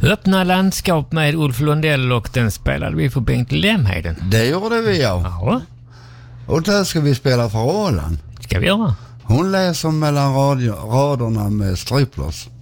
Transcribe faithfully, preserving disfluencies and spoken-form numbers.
Öppna landskap med Ulf Lundell, och den spelade vi för Bengt Lemheden. Det gjorde vi, ja. Ja. Och där ska vi spela för Roland. Ska vi göra? Hon läser mellan radio, raderna med stryplås.